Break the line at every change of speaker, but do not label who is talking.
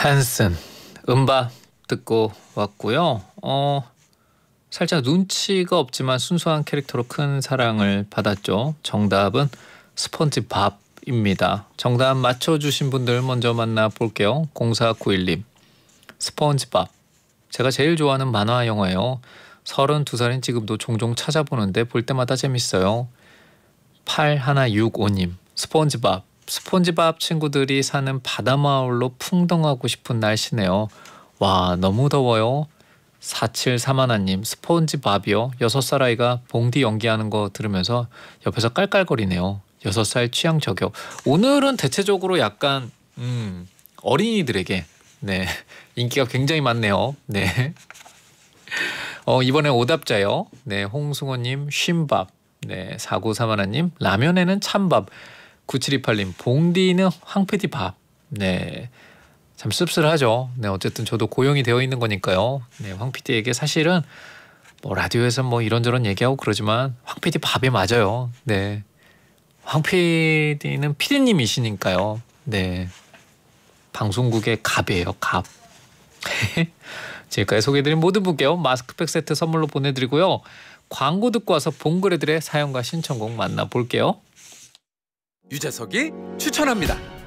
한슨 음밥 듣고 왔고요. 살짝 눈치가 없지만 순수한 캐릭터로 큰 사랑을 받았죠. 정답은 스펀지밥입니다. 정답 맞춰주신 분들 먼저 만나볼게요. 0491님 스펀지밥 제가 제일 좋아하는 만화 영화예요. 32살인 지금도 종종 찾아보는데 볼 때마다 재밌어요. 8165님 스폰지밥 친구들이 사는 바다마을로 풍덩하고 싶은 날씨네요. 와 너무 더워요. 4731님 스폰지밥이요. 6살 아이가 봉디 연기하는 거 들으면서 옆에서 깔깔거리네요. 6살 취향 저격. 오늘은 대체적으로 약간 어린이들에게 네 인기가 굉장히 많네요. 네. 이번에 오답자요. 네 홍승호님 쉰밥. 네 4931님 라면에는 찬밥. 9728님 봉디는 황패디 밥. 네. 참 씁쓸하죠. 네 어쨌든 저도 고용이 되어 있는 거니까요. 네 황 PD에게 사실은 뭐 라디오에서 뭐 이런저런 얘기하고 그러지만 황 PD 밥에 맞아요. 네. 황 PD는 PD님이시니까요. 네. 방송국의 갑이에요. 갑. 지금까지 소개해드린 모든 분께요. 마스크팩 세트 선물로 보내드리고요. 광고 듣고 와서 봉그레들의 사연과 신청곡 만나볼게요.
유재석이 추천합니다.